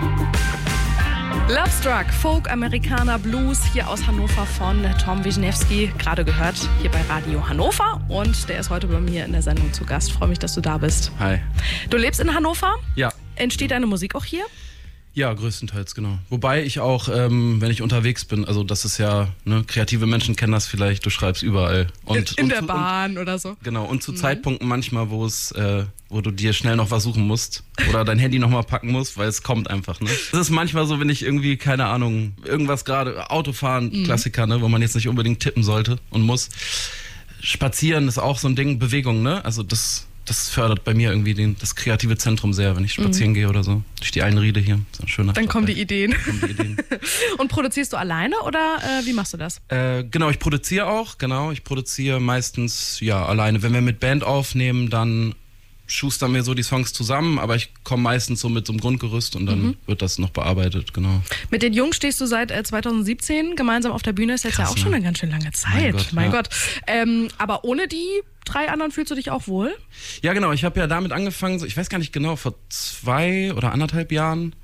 Lovestruck, Folk, Amerikaner, Blues, hier aus Hannover von Tom Wisniewski, gerade gehört, hier bei Radio Hannover. Und der ist heute bei mir in der Sendung zu Gast. Freue mich, dass du da bist. Hi. Du lebst in Hannover? Ja. Entsteht deine Musik auch hier? Ja, größtenteils, genau. Wobei ich auch, wenn ich unterwegs bin, also das ist ja, ne, kreative Menschen kennen das vielleicht, du schreibst überall. In der Bahn oder so. Genau, und zu Zeitpunkten manchmal, wo du dir schnell noch was suchen musst oder dein Handy nochmal packen musst, weil es kommt einfach, ne. Es ist manchmal so, wenn ich irgendwie, keine Ahnung, irgendwas gerade, Autofahren, Klassiker, ne, wo man jetzt nicht unbedingt tippen sollte und muss. Spazieren ist auch so ein Ding, Bewegung, ne, also das fördert bei mir irgendwie das kreative Zentrum sehr, wenn ich spazieren gehe oder so. Durch die Einriede hier. So ein schöner Dann kommen die Ideen. Ideen. Und produzierst du alleine oder wie machst du das? Genau, ich produziere auch. Genau, ich produziere meistens ja alleine. Wenn wir mit Band aufnehmen, dann schustern wir so die Songs zusammen, aber ich komme meistens so mit so einem Grundgerüst und dann wird das noch bearbeitet, genau. Mit den Jungs stehst du seit 2017 gemeinsam auf der Bühne, ist jetzt krass, ja auch schon eine ganz schön lange Zeit. Mein Gott. Aber ohne die 3 anderen fühlst du dich auch wohl? Ja, genau, ich habe ja damit angefangen, so, ich weiß gar nicht genau, vor 2 oder 1,5 Jahren.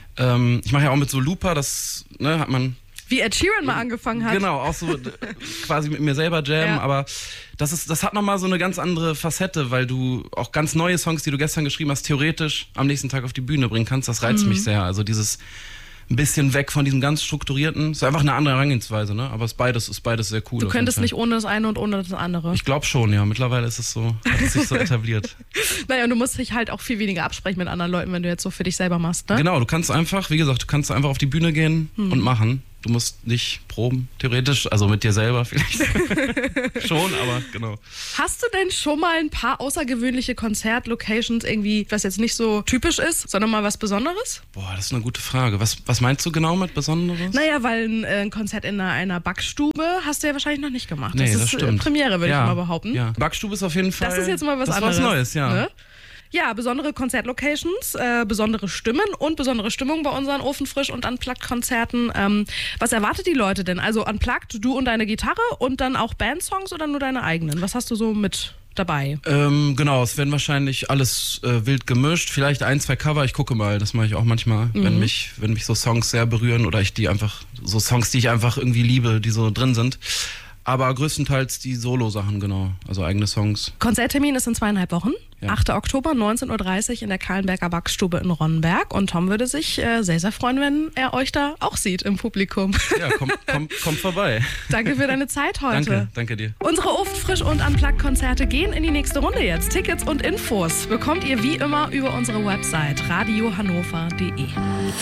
Ich mache ja auch mit so Looper, das hat man... Wie Ed Sheeran mal angefangen hat. Genau, auch so quasi mit mir selber jammen, aber das hat nochmal so eine ganz andere Facette, weil du auch ganz neue Songs, die du gestern geschrieben hast, theoretisch am nächsten Tag auf die Bühne bringen kannst. Das reizt mich sehr. Also dieses ein bisschen weg von diesem ganz strukturierten, ist einfach eine andere Herangehensweise, ne? Aber beides sehr cool. Du könntest nicht ohne das eine und ohne das andere. Ich glaube schon, ja. Mittlerweile ist es so, hat es sich so etabliert. Naja, und du musst dich halt auch viel weniger absprechen mit anderen Leuten, wenn du jetzt so für dich selber machst, ne? Genau, du kannst einfach, wie gesagt, einfach auf die Bühne gehen und machen. Du musst nicht proben, theoretisch, also mit dir selber vielleicht. Schon, aber genau. Hast du denn schon mal ein paar außergewöhnliche Konzertlocations irgendwie, was jetzt nicht so typisch ist, sondern mal was Besonderes? Boah, das ist eine gute Frage. Was meinst du genau mit Besonderes? Naja, weil ein Konzert in einer Backstube hast du ja wahrscheinlich noch nicht gemacht. Nee, das ist stimmt. Premiere, würde ich mal behaupten. Ja, Backstube ist auf jeden Fall... Das ist jetzt mal was anderes. anderes. Das ist was Neues, ja. Ne? Ja, besondere Konzertlocations, besondere Stimmen und besondere Stimmung bei unseren Ofenfrisch- und Unplugged-Konzerten. Was erwartet die Leute denn? Also Unplugged, du und deine Gitarre und dann auch Bandsongs oder nur deine eigenen? Was hast du so mit dabei? Genau, es werden wahrscheinlich alles wild gemischt. Vielleicht 1, 2 Cover, ich gucke mal. Das mache ich auch manchmal, wenn mich so Songs sehr berühren oder ich die einfach, so Songs, die ich einfach irgendwie liebe, die so drin sind. Aber größtenteils die Solo-Sachen, genau. Also eigene Songs. Konzerttermin ist in 2,5 Wochen. Ja. 8. Oktober, 19.30 Uhr in der Kahlenberger Backstube in Ronnenberg. Und Tom würde sich sehr, sehr freuen, wenn er euch da auch sieht im Publikum. Ja, kommt vorbei. Danke für deine Zeit heute. Danke dir. Unsere Ofenfrisch- und Unplugged-Konzerte gehen in die nächste Runde jetzt. Tickets und Infos bekommt ihr wie immer über unsere Website radiohannover.de.